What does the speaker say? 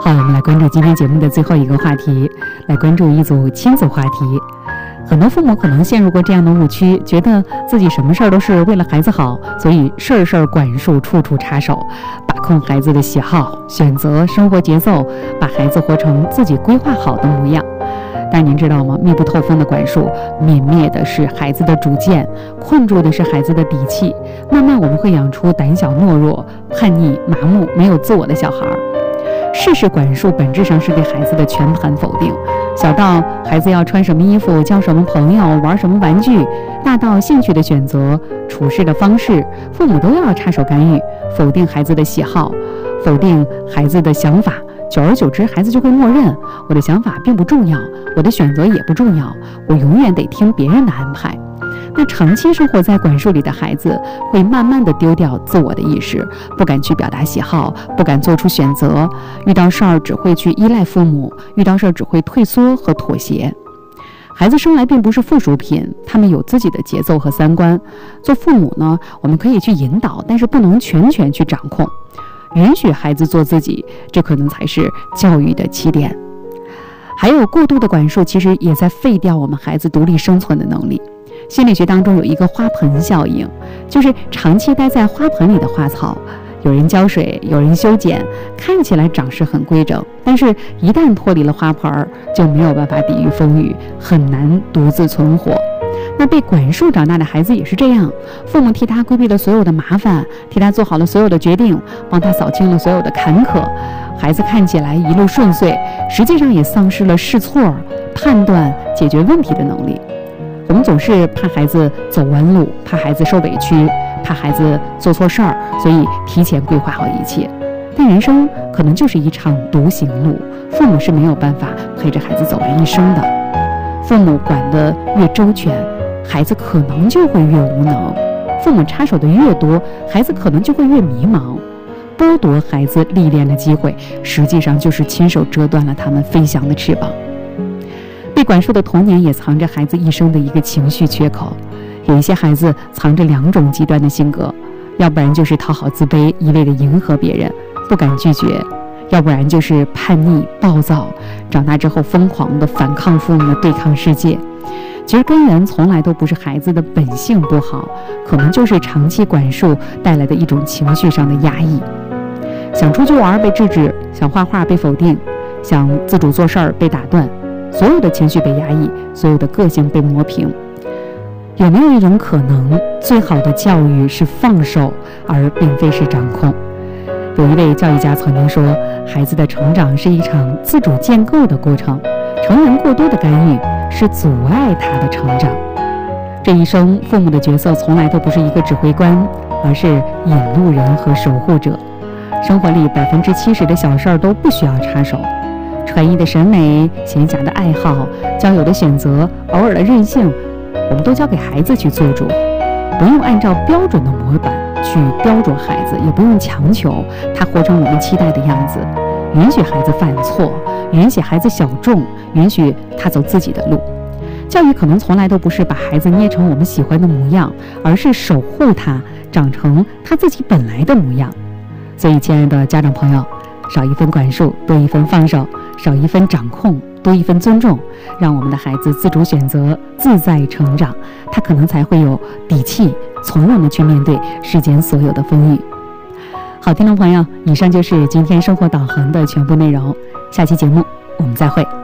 好，我们来关注今天节目的最后一个话题，来关注一组亲子话题。很多父母可能陷入过这样的误区，觉得自己什么事儿都是为了孩子好，所以事事管束，处处插手，把控孩子的喜好、选择、生活节奏，把孩子活成自己规划好的模样。但您知道吗？密不透风的管束，泯灭的是孩子的主见，困住的是孩子的底气。慢慢我们会养出胆小懦弱、叛逆、麻木、没有自我的小孩。事事管束本质上是对孩子的全盘否定，小到孩子要穿什么衣服、交什么朋友、玩什么玩具，大到兴趣的选择、处事的方式，父母都要插手干预，否定孩子的喜好，否定孩子的想法。久而久之，孩子就会默认我的想法并不重要，我的选择也不重要，我永远得听别人的安排。那长期生活在管束里的孩子，会慢慢的丢掉自我的意识，不敢去表达喜好，不敢做出选择，遇到事儿只会去依赖父母，遇到事儿只会退缩和妥协。孩子生来并不是附属品，他们有自己的节奏和三观。做父母呢，我们可以去引导，但是不能全权去掌控。允许孩子做自己，这可能才是教育的起点。还有过度的管束，其实也在废掉我们孩子独立生存的能力。心理学当中有一个花盆效应，就是长期待在花盆里的花草，有人浇水，有人修剪，看起来长势很规整，但是一旦脱离了花盆，就没有办法抵御风雨，很难独自存活。那被管束长大的孩子也是这样，父母替他规避了所有的麻烦，替他做好了所有的决定，帮他扫清了所有的坎坷，孩子看起来一路顺遂，实际上也丧失了试错、判断、解决问题的能力。我们总是怕孩子走弯路，怕孩子受委屈，怕孩子做错事儿，所以提前规划好一切。但人生可能就是一场独行路，父母是没有办法陪着孩子走完一生的。父母管得越周全，孩子可能就会越无能；父母插手的越多，孩子可能就会越迷茫。剥夺孩子历练的机会，实际上就是亲手折断了他们飞翔的翅膀。被管束的童年也藏着孩子一生的一个情绪缺口。有一些孩子藏着两种极端的性格，要不然就是讨好自卑，一味的迎合别人，不敢拒绝；要不然就是叛逆暴躁，长大之后疯狂的反抗父母，对抗世界。其实根源从来都不是孩子的本性不好，可能就是长期管束带来的一种情绪上的压抑。想出去玩被制止，想画画被否定，想自主做事儿被打断，所有的情绪被压抑，所有的个性被磨平。有没有一种可能，最好的教育是放手，而并非是掌控？有一位教育家曾经说，孩子的成长是一场自主建构的过程，成人过多的干预是阻碍他的成长。这一生，父母的角色从来都不是一个指挥官，而是引路人和守护者。生活里70%的小事儿都不需要插手，传艺的审美、闲暇的爱好、交友的选择、偶尔的任性，我们都交给孩子去做主，不用按照标准的模板去雕琢孩子，也不用强求他活成我们期待的样子。允许孩子犯错，允许孩子小众，允许他走自己的路。教育可能从来都不是把孩子捏成我们喜欢的模样，而是守护他长成他自己本来的模样。所以亲爱的家长朋友，少一分管束，多一分放手；少一分掌控，多一分尊重，让我们的孩子自主选择，自在成长，他可能才会有底气，从容的去面对世间所有的风雨。好，听众朋友，以上就是今天生活导航的全部内容，下期节目我们再会。